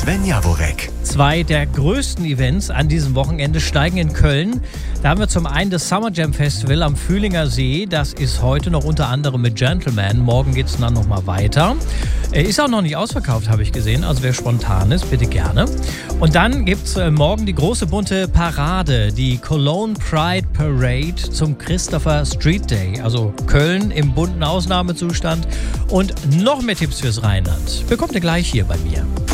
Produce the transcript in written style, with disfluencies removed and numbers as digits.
Sven Javonek. Zwei der größten Events an diesem Wochenende steigen in Köln. Da haben wir zum einen das Summer Jam Festival am Fühlinger See. Das ist heute noch unter anderem mit Gentleman. Morgen geht es dann nochmal weiter. Ist auch noch nicht ausverkauft, habe ich gesehen. Also wer spontan ist, bitte gerne. Und dann gibt es morgen die große bunte Parade, die Cologne Pride Parade zum Christopher Street Day. Also Köln im bunten Ausnahmezustand. Und noch mehr Tipps fürs Rheinland bekommt ihr gleich hier bei mir.